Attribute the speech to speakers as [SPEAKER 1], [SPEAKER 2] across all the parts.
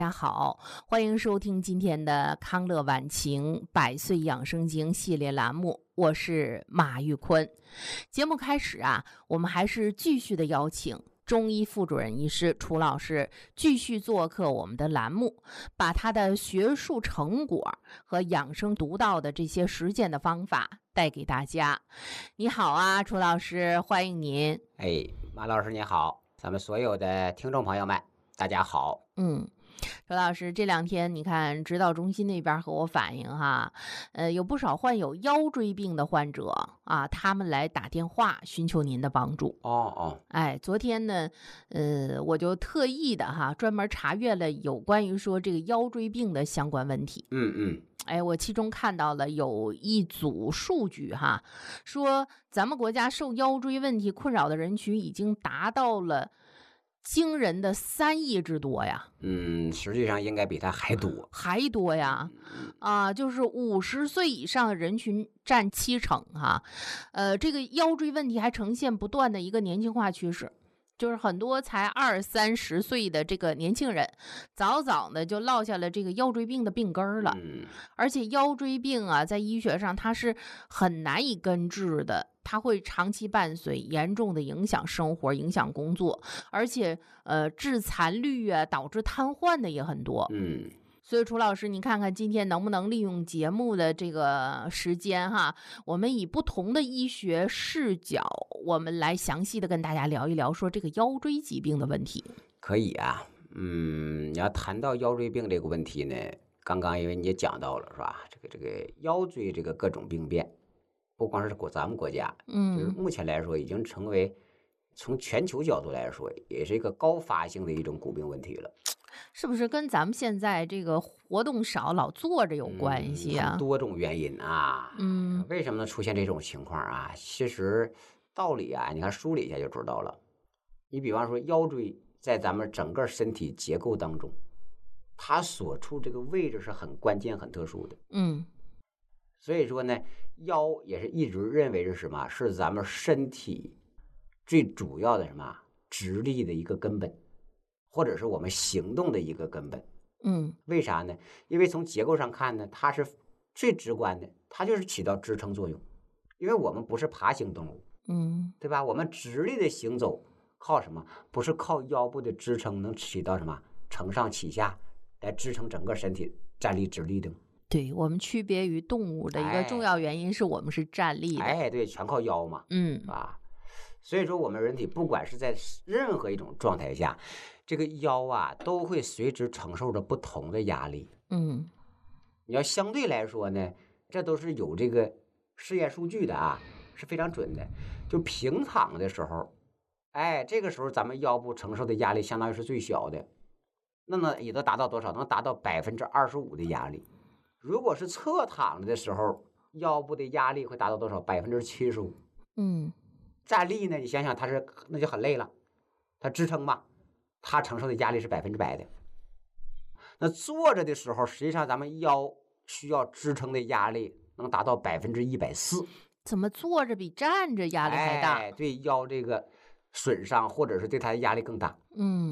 [SPEAKER 1] 大家好，欢迎收听今天的康乐晚晴百岁养生经系列栏目，我是马玉坤。节目开始我们还是继续的邀请中医副主任医师楚老师继续做客我们的栏目，把他的学术成果和养生独到的这些实践的方法带给大家。你好楚老师，欢迎您。
[SPEAKER 2] 马老师你好，咱们所有的听众朋友们大家好。
[SPEAKER 1] 楚老师，这两天你看指导中心那边和我反映有不少患有腰椎病的患者他们来打电话寻求您的帮助。昨天呢我就特意的专门查阅了有关于说这个腰椎病的相关问题。我其中看到了有一组数据说咱们国家受腰椎问题困扰的人群已经达到了惊人的3亿之多呀。
[SPEAKER 2] 实际上应该比它还多
[SPEAKER 1] 呀。就是50岁以上的人群占70%这个腰椎问题还呈现不断的一个年轻化趋势，就是很多才20-30岁的这个年轻人早早的就落下了这个腰椎病的病根了。而且腰椎病在医学上它是很难以根治的，它会长期伴随，严重的影响生活，影响工作，而且致残率导致瘫痪的也很多。所以楚老师，你看看今天能不能利用节目的这个时间我们以不同的医学视角，我们来详细的跟大家聊一聊说这个腰椎疾病的问题。
[SPEAKER 2] 可以你要谈到腰椎病这个问题呢，刚刚因为你也讲到了是吧，这个腰椎这个各种病变，不光是咱们国家，就是目前来说已经成为从全球角度来说也是一个高发性的一种骨病问题了。
[SPEAKER 1] 是不是跟咱们现在这个活动少老坐着有关系
[SPEAKER 2] 很多种原因为什么能出现这种情况其实道理你看梳理一下就知道了。你比方说腰椎在咱们整个身体结构当中，它所处这个位置是很关键很特殊的。所以说呢，腰也是一直认为是什么，是咱们身体最主要的什么直立的一个根本，或者是我们行动的一个根本。为啥呢？因为从结构上看呢，它是最直观的，它就是起到支撑作用。因为我们不是爬行动物，对吧？我们直立的行走靠什么？不是靠腰部的支撑能起到什么承上启下来支撑整个身体站立直立的吗？
[SPEAKER 1] 对，我们区别于动物的一个重要原因是我们是站立的。
[SPEAKER 2] 对，全靠腰嘛。所以说我们人体不管是在任何一种状态下，这个腰都会随之承受着不同的压力。你要相对来说呢，这都是有这个试验数据的是非常准的。就平躺的时候，这个时候咱们腰部承受的压力相当于是最小的，那么也都达到多少？能达到25%的压力。如果是侧躺的时候，腰部的压力会达到多少？75%。站立呢，你想想那就很累了，它支撑嘛，它承受的压力是100%的。那坐着的时候，实际上咱们腰需要支撑的压力能达到140%。
[SPEAKER 1] 怎么坐着比站着压力还大？
[SPEAKER 2] 对腰这个损伤或者是对它的压力更大。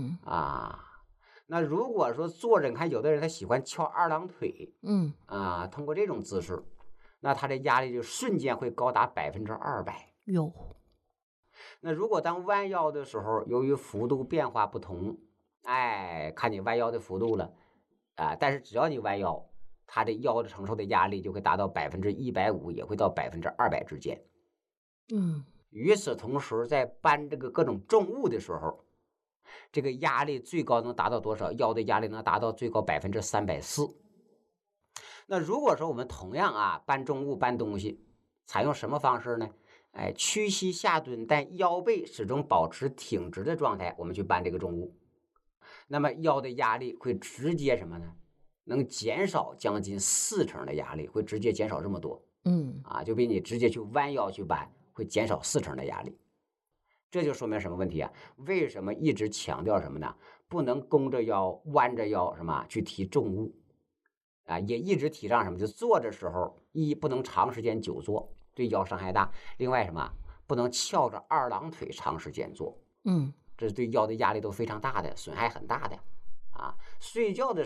[SPEAKER 2] 那如果说坐着，你看有的人他喜欢翘2郎腿，通过这种姿势，那他的压力就瞬间会高达200%。那如果当弯腰的时候，由于幅度变化不同，看你弯腰的幅度了，但是只要你弯腰，它的腰的承受的压力就会达到150%，也会到200%之间。与此同时，在搬这个各种重物的时候，这个压力最高能达到多少？腰的压力能达到最高340%。那如果说我们同样搬重物搬东西，采用什么方式呢？屈膝下蹲，但腰背始终保持挺直的状态，我们去搬这个重物，那么腰的压力会直接什么呢？能减少将近40%的压力，会直接减少这么多。就比你直接去弯腰去搬会减少40%的压力。这就说明什么问题为什么一直强调什么呢？不能弓着腰弯着腰什么去提重物也一直提倡什么？就坐的时候，不能长时间久坐，对腰伤害大。另外什么？不能翘着2郎腿长时间坐，这是对腰的压力都非常大的，损害很大的睡觉的